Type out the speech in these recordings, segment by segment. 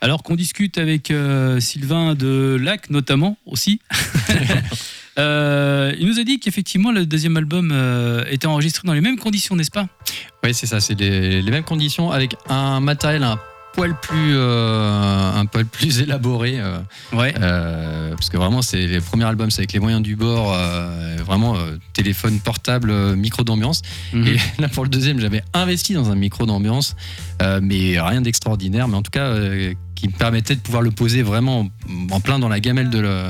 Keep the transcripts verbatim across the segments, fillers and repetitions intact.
Alors qu'on discute avec euh, Sylvain de Lac notamment aussi. euh, il nous a dit qu'effectivement le deuxième album euh, était enregistré dans les mêmes conditions, n'est-ce pas ? Oui, c'est ça, c'est les, les mêmes conditions avec un matériel un poil plus, euh, un poil plus élaboré. Euh, ouais. Euh, parce que vraiment, c'est les premiers albums, c'est avec les moyens du bord, euh, vraiment euh, téléphone portable, euh, micro d'ambiance. Mm-hmm. Et là, pour le deuxième, j'avais investi dans un micro d'ambiance, euh, mais rien d'extraordinaire, mais en tout cas, euh, qui me permettait de pouvoir le poser vraiment en plein dans la gamelle de, le,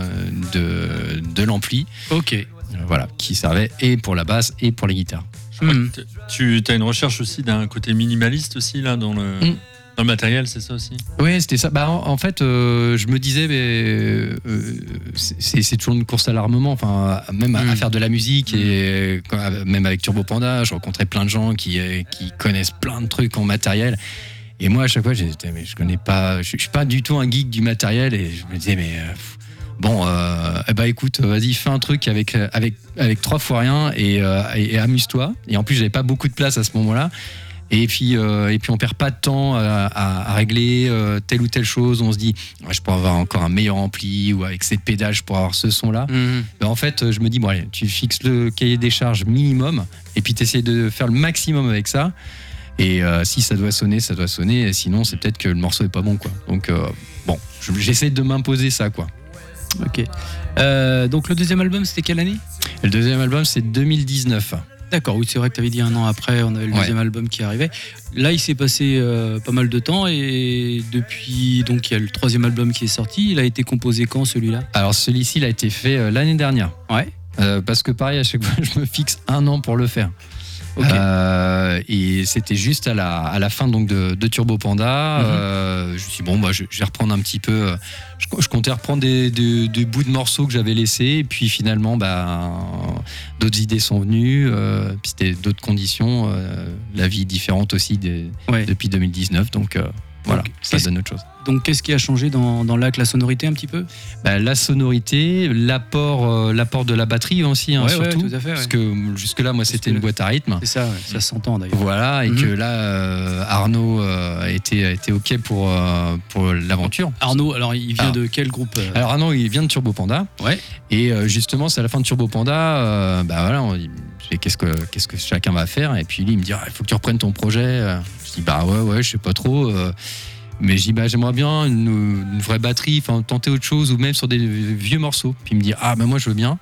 de, de l'ampli. Ok. Euh, voilà, qui servait et pour la basse et pour les guitares. Mmh. Tu as une recherche aussi d'un côté minimaliste aussi là dans le, mmh. dans le matériel, c'est ça aussi ? Oui, c'était ça. Bah, en, en fait, euh, je me disais, mais, euh, c'est, c'est toujours une course à l'armement, enfin, même mmh. à, à faire de la musique, mmh. et quand, même avec Turbo Panda, je rencontrais plein de gens qui, qui connaissent plein de trucs en matériel. Et moi, à chaque fois, j'étais, mais je connais pas, je, je suis pas du tout un geek du matériel, et je me disais, mais. Euh, Bon, euh, eh ben écoute, vas-y, fais un truc avec, avec, avec trois fois rien et, euh, et, et amuse-toi. Et en plus, j'avais pas beaucoup de place à ce moment-là. Et puis, euh, et puis on perd pas de temps à, à, à régler euh, telle ou telle chose. On se dit, ouais, je pourrais avoir encore un meilleur ampli ou avec cette pédale, je pourrais avoir ce son-là. Mmh. Ben en fait, je me dis, bon, allez, tu fixes le cahier des charges minimum et puis tu essaies de faire le maximum avec ça. Et euh, si ça doit sonner, ça doit sonner. Et sinon, c'est peut-être que le morceau est pas bon, quoi. Donc, euh, bon, j'essaie de m'imposer ça, quoi. Ok. Euh, donc le deuxième album, c'était quelle année ? Le deuxième album, c'est deux mille dix-neuf. D'accord, oui, c'est vrai que tu avais dit un an après, on avait le ouais. deuxième album qui arrivait. Là, il s'est passé euh, pas mal de temps et depuis, donc il y a le troisième album qui est sorti. Il a été composé quand, celui-là ? Alors celui-ci, il a été fait euh, l'année dernière. Ouais. Euh, parce que pareil, à chaque fois, je me fixe un an pour le faire. Okay. Euh, et c'était juste à la, à la fin donc de, de Turbo Panda. Mm-hmm. Euh, je me suis dit, bon, bah, je, je vais reprendre un petit peu. Je, je comptais reprendre des, des, des bouts de morceaux que j'avais laissés. Et puis finalement, bah, d'autres idées sont venues. Euh, puis c'était d'autres conditions. Euh, la vie est différente aussi des, ouais. depuis deux mille dix-neuf. Donc euh, voilà, donc, ça donne autre chose. Donc qu'est-ce qui a changé dans, dans Lac, la sonorité un petit peu ? Bah, la sonorité, l'apport, euh, l'apport de la batterie aussi, hein, ouais, surtout. Ouais, tout à fait, ouais. Parce que jusque-là, moi, c'était une boîte à rythme. C'est ça, ouais, ça s'entend d'ailleurs. Voilà, et mm-hmm. que là, euh, Arnaud euh, a, été, a été OK pour, euh, pour l'aventure. Arnaud, alors il vient alors, de quel groupe ? Alors Arnaud, il vient de Turbo Panda. Ouais. Et euh, justement, c'est à la fin de Turbo Panda, euh, bah voilà, on dit, qu'est-ce que, qu'est-ce que chacun va faire ? Et puis lui, il me dit, il faut que tu reprennes ton projet. Je dis, bah ouais, ouais, je sais pas trop. Euh, Mais je dis, bah, j'aimerais bien une, une vraie batterie, tenter autre chose, ou même sur des vieux morceaux. Puis il me dit, ah, bah, moi, je veux bien.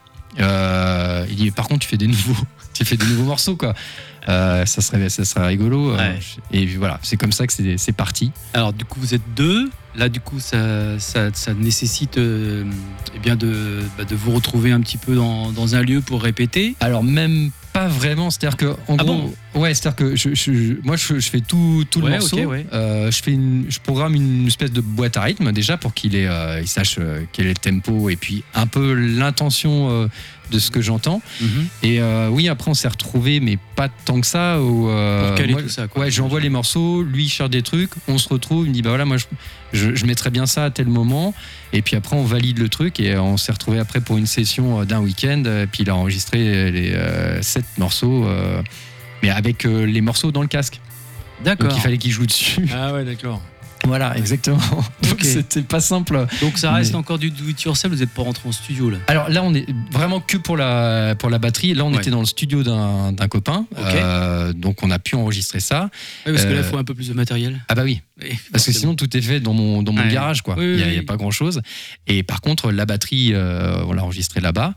Euh, il dit, par contre, tu fais des nouveaux, tu fais des nouveaux morceaux, quoi. Euh, ça serait, ça serait rigolo. Ouais. Et voilà, c'est comme ça que c'est, c'est parti. Alors, du coup, vous êtes deux. Là, du coup, ça, ça, ça nécessite euh, eh bien de, bah, de vous retrouver un petit peu dans, dans un lieu pour répéter. Alors, même pas vraiment. C'est-à-dire que, en ah gros, bon ouais, c'est-à-dire que je, je, moi, je, je fais tout, tout le ouais, morceau. Okay, ouais. euh, je, fais une, je programme une espèce de boîte à rythme, déjà, pour qu'il ait, euh, il sache euh, quel est le tempo et puis un peu l'intention euh, de ce que j'entends. Mm-hmm. Et euh, oui, après, on s'est retrouvés, mais pas tant que ça. Où, euh, pour caler moi, tout ça, quoi. Ouais, j'envoie les morceaux, lui, il cherche des trucs, on se retrouve, il me dit, bah voilà, moi, je, je, je mettrais bien ça à tel moment. Et puis après, on valide le truc et on s'est retrouvés après pour une session d'un week-end. Et puis il a enregistré les euh, sept morceaux, euh, mais avec euh, les morceaux dans le casque. D'accord. Donc il fallait qu'il joue dessus. Ah ouais, d'accord. Voilà, exactement. Donc okay. C'était pas simple. Donc ça reste mais... encore du do it yourself, vous n'êtes pas rentré en studio là ? Alors là, on est vraiment que pour la, pour la batterie. Là, on ouais. était dans le studio d'un, d'un copain. Okay. Euh, donc on a pu enregistrer ça. Oui, parce euh... que là, il faut un peu plus de matériel. Ah bah oui. Oui, parce que sinon tout est fait dans mon, dans mon ouais. garage, quoi. Oui, il n'y a, oui. a pas grand chose. Et par contre, la batterie, euh, on l'a enregistrée là-bas.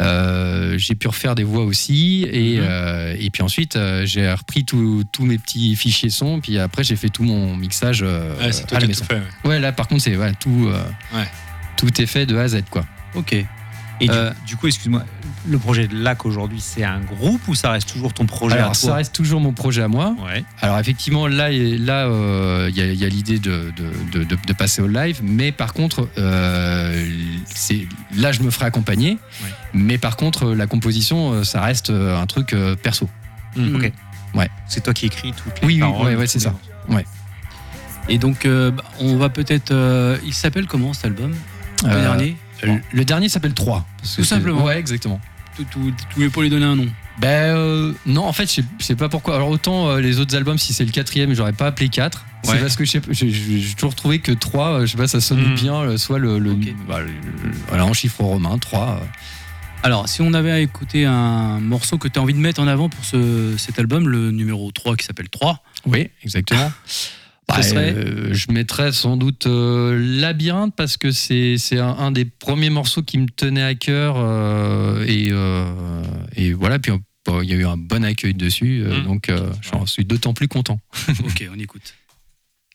Euh, j'ai pu refaire des voix aussi. Et, mm-hmm. euh, et puis ensuite, euh, j'ai repris tous mes petits fichiers son. Puis après, j'ai fait tout mon mixage euh, ouais, c'est toi à la qui maison. Fait, ouais. ouais, là par contre, c'est voilà, tout, euh, ouais. tout est fait de A à Z, quoi. Ok. Et euh, du, du coup, excuse-moi, le projet de Lac aujourd'hui, c'est un groupe ou ça reste toujours ton projet Alors, à toi ? Ça reste toujours mon projet à moi. Ouais. Alors effectivement, là, il là, euh, y, a, y a l'idée de, de, de, de passer au live, mais par contre, euh, c'est, là, je me ferai accompagner. Ouais. Mais par contre, la composition, ça reste un truc euh, perso. Mmh. Ok. Ouais. C'est toi qui écris toutes les oui, paroles. Oui, ouais, ouais, c'est ça. Ouais. Et donc, euh, on va peut-être. Euh, il s'appelle comment cet album ? Le euh, dernier ? Le, le dernier s'appelle trois. Tout simplement. Ouais, exactement. Tout, tout, tout, tout pour lui donner un nom. Ben euh, non, en fait, je sais, je sais pas pourquoi. Alors autant euh, les autres albums, si c'est le quatrième, j'aurais pas appelé quatre. Ouais. C'est parce que j'ai, j'ai, j'ai toujours trouvé que trois, euh, je sais pas, ça sonnait mmh. bien, soit le, le, okay. bah, le, le voilà, en chiffre romain, trois. Euh. Alors, si on avait à écouter un morceau que tu as envie de mettre en avant pour ce, cet album, le numéro trois qui s'appelle trois. Oui, exactement. Bah, serait... euh, je mettrais sans doute euh, Labyrinthe parce que c'est, c'est un, un des premiers morceaux qui me tenait à cœur euh, et, euh, et voilà, puis bon, il y a eu un bon accueil dessus, euh, mmh. donc euh, j'en suis d'autant plus content. Ok, on écoute.